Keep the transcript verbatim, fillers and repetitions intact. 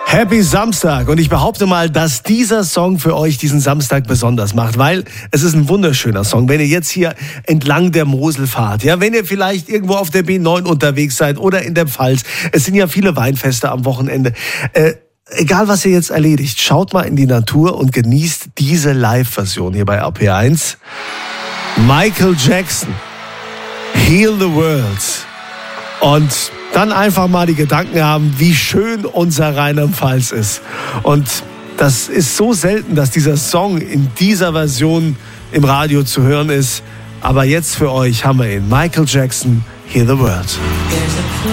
Happy Samstag. Und ich behaupte mal, dass dieser Song für euch diesen Samstag besonders macht, weil es ist ein wunderschöner Song. Wenn ihr jetzt hier entlang der Mosel fahrt, ja, wenn ihr vielleicht irgendwo auf der B neun unterwegs seid oder in der Pfalz, es sind ja viele Weinfeste am Wochenende, äh, egal was ihr jetzt erledigt, schaut mal in die Natur und genießt diese Live-Version hier bei R P eins. Michael Jackson, Heal the World. Und dann einfach mal die Gedanken haben, wie schön unser Rheinland-Pfalz ist. Und das ist so selten, dass dieser Song in dieser Version im Radio zu hören ist. Aber jetzt für euch haben wir ihn. Michael Jackson, Heal the World.